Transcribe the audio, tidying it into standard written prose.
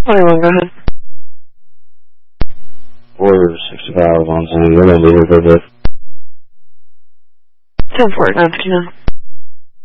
21, go ahead. Order 65 on scene. We're going to be here for a bit. 10-4, 959.